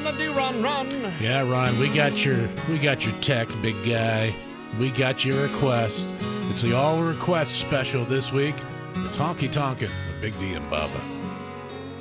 gonna do, Ron? Yeah, Ron, we got your text, big guy. We got your request. It's the all request special this week. It's Honky Tonkin' with Big D and Bubba.